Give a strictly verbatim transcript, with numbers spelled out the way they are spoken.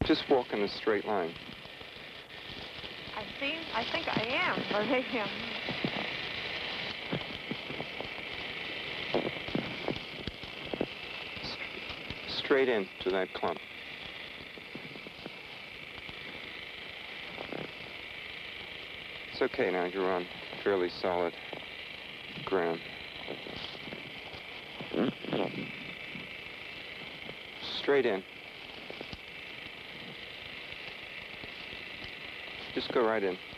Just walk in a straight line. I see. I think I am, but I am. Straight in to that clump. It's okay now, you're on fairly solid ground. Straight in. Just go right in.